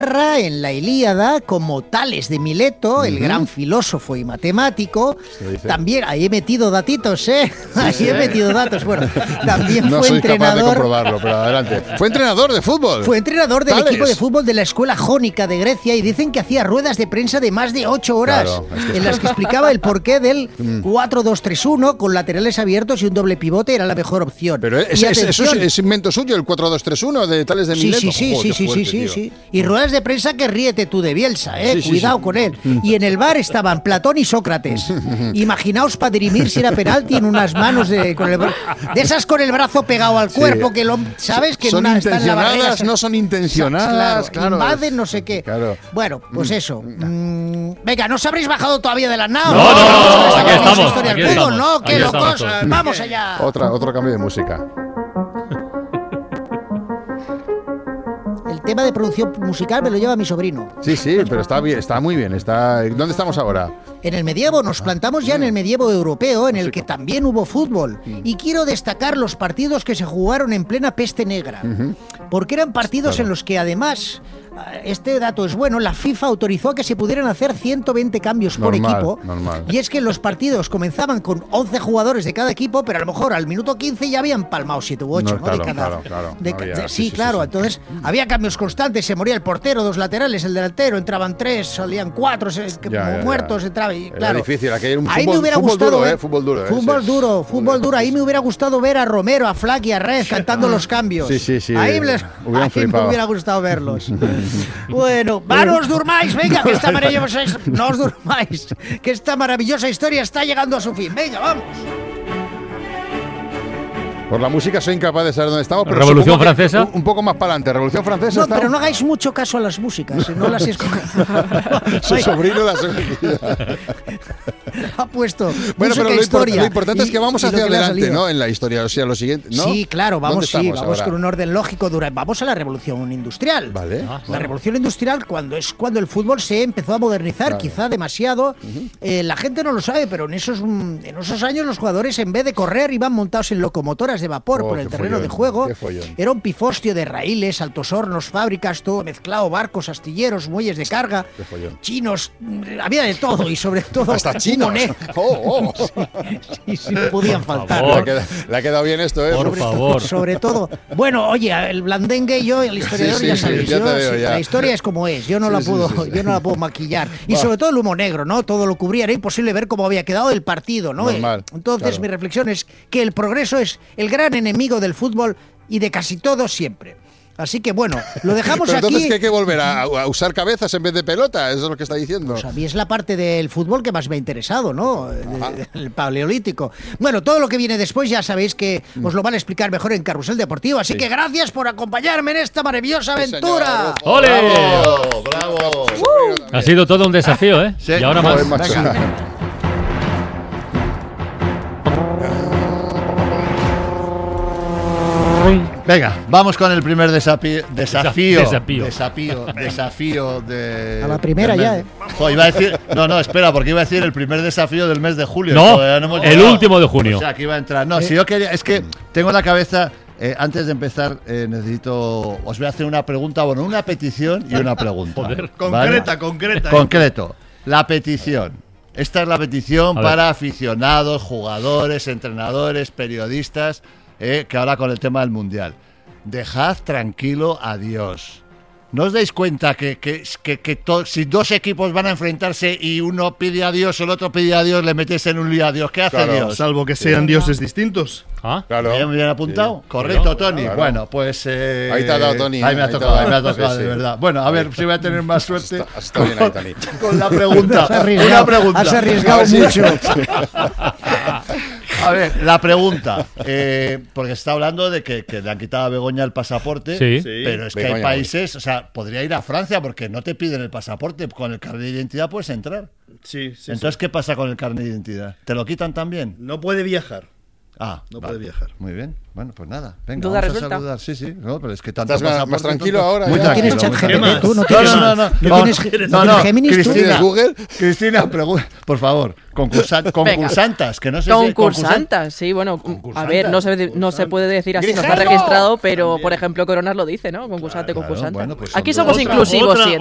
en la Ilíada, como Tales de Mileto, el gran filósofo y matemático. También, ahí he metido datitos, ahí he metido datos. Bueno, también no fue soy entrenador. capaz de comprobarlo, pero adelante. Fue entrenador de fútbol. Fue entrenador del Tales. equipo de fútbol de la escuela jónica de Grecia y dicen que hacía ruedas de prensa de más de 8 horas, Claro, es que en las que explicaba el porqué del 4-2-3-1 con laterales abiertos y un doble pivote era la mejor opción. Pero Y eso es invento suyo, el 4-2-3-1 de Tales de Mileto. Sí, Joder, qué fuerte, tío. sí. Y ruedas de prensa que ríete tú de Bielsa, Sí, cuidado con él. Y en el bar estaban Platón y Sócrates. Imaginaos para dirimir si era penalti en unas manos de esas con el brazo pegado al cuerpo, que sabes que son una está en la barrera. intencionadas, no son intencionadas, claro. Invaden no sé qué. Claro. Bueno, pues eso. Venga, ¿no os habréis bajado todavía de la nave? No, aquí ¿Sabéis estamos, historia aquí del fútbol? estamos, ¿No? ¡Qué aquí estamos locos! todos. ¡Vamos allá! Otro cambio de música. El tema de producción musical me lo lleva mi sobrino. Sí, pero está bien, está muy bien. ¿Dónde estamos ahora? En el medievo, nos plantamos ya en el medievo europeo, en el que también hubo fútbol. Y quiero destacar los partidos que se jugaron en plena peste negra. Porque eran partidos en los que además, este dato es bueno, la FIFA autorizó que se pudieran hacer 120 cambios por equipo. Normal. Y es que los partidos comenzaban con 11 jugadores de cada equipo, pero a lo mejor al minuto 15 ya habían palmado 7 u 8. No, claro, claro. De No ca- había- sí, claro. Entonces había cambios constantes, se moría el portero, 2 laterales, el delantero, entraban 3, salían 4, muertos, entraba. Y, Era claro, difícil, aquello era un ahí fútbol, me hubiera fútbol gustado duro, ver, fútbol duro. fútbol duro. Ahí me hubiera gustado ver a Romero, a Flack y a Red cantando los cambios. Sí. Ahí Hubieran me flipado. hubiera gustado verlos. Bueno, no os durmáis, venga, que esta maravillosa, no os durmáis, que esta maravillosa historia está llegando a su fin. Venga, vamos. Por la música soy incapaz de saber dónde estamos, pero ¿Revolución supongo que Francesa? Un poco más para adelante. ¿Revolución Francesa? No, está? pero no hagáis mucho caso a las músicas, no las Su sobrino las ha puesto Bueno, música, pero lo historia. importante es que vamos y lo hacia que le ha adelante, salido. ¿no? En la historia, o sea, lo siguiente, ¿no? Sí, claro, vamos ahora? con un orden lógico. Vamos a la revolución industrial. Vale. La revolución industrial cuando el fútbol se empezó a modernizar, Claro. quizá demasiado. La gente no lo sabe, pero en esos años los jugadores en vez de correr iban montados en locomotoras de vapor por el qué terreno follón, de juego. qué follón. Era un pifostio de raíles, altos hornos, fábricas, todo mezclado, barcos, astilleros, muelles de carga, Qué follón. chinos, había de todo y sobre todo Hasta humo chinos. negro. Oh. Sí, no podían faltar. favor. Le ha quedado bien esto, ¿eh? Por favor. Sobre todo, bueno, oye, el blandengue y yo, el historiador, Sí, ya sí, sabéis, ya te veo, sí, ya. la historia es como es, yo no la puedo maquillar. Y sobre todo el humo negro, ¿no? Todo lo cubría, era imposible ver cómo había quedado el partido, ¿no? Normal, Entonces claro. mi reflexión es que el progreso es el gran enemigo del fútbol y de casi todo siempre. Así que bueno, lo dejamos Pero entonces aquí. que hay que volver a usar cabezas en vez de pelota, eso es lo que está diciendo. Pues a mí es la parte del fútbol que más me ha interesado, ¿no? El paleolítico. Bueno, todo lo que viene después ya sabéis que os lo van a explicar mejor en Carrusel Deportivo. Así que gracias por acompañarme en esta maravillosa aventura. Señor. ¡Ole! ¡Bravo! Ha sido todo un desafío, ¿eh? Sí. Y ahora Joder, más. macho. Venga, vamos con el primer desafío de... A la primera del ya, mes. Iba a decir, no, espera, porque iba a decir el primer desafío del mes de julio. No, Todavía hemos el llegado. último de junio. O sea, que iba a entrar. No, si yo quería, es que tengo en la cabeza, antes de empezar, os voy a hacer una pregunta, bueno, una petición y una pregunta. Joder. ¿vale? Concreta. Concreto. La petición. Esta es la petición A ver. para aficionados, jugadores, entrenadores, periodistas, que ahora con el tema del Mundial. Dejad tranquilo a Dios. ¿No os dais cuenta que si dos equipos van a enfrentarse y uno pide a Dios, el otro pide a Dios, le metes en un lío a Dios? ¿Qué hace Claro. Dios? Salvo que sean dioses distintos. ¿Ah? Claro. ¿Bien apuntado? Correcto, Tony. Claro. Bueno, pues... Ahí te ha dado, Tony. Ahí me ha Ahí te tocado, ha dado. de Sí. verdad. Bueno, a ver si voy a tener más suerte Está bien ahí, Tony. con la pregunta. Has arriesgado, Una pregunta. has arriesgado A ver si- mucho. A ver, la pregunta. Porque está hablando de que le han quitado a Begoña el pasaporte. Sí. Pero es que Begoña, hay países, o sea, podría ir a Francia porque no te piden el pasaporte. Con el carnet de identidad puedes entrar. Sí. Entonces, ¿qué pasa con el carnet de identidad? ¿Te lo quitan también? No puede viajar. No puede viajar. Muy bien. Bueno, pues nada. Venga, Duda vamos resuelta. a saludar. Sí. No, pero es que tanto ¿Estás más pasaporte, tranquilo tanto- ahora? Muy ya? ¿No tienes tranquilo, chat muy GPT? tranquilo. ¿Tú no tienes, No. ¿no tienes Géminis? Cristina, ¿Tú? ¿Tienes Google? Cristina, por favor, concursantas, que no sé si Concursantas, sí, bueno, a ver, no se puede decir así, no está registrado, pero por ejemplo Coronas lo dice, ¿no? Concursante, Claro, concursante. bueno, pues Aquí son somos dos. inclusivos, Otra- sí.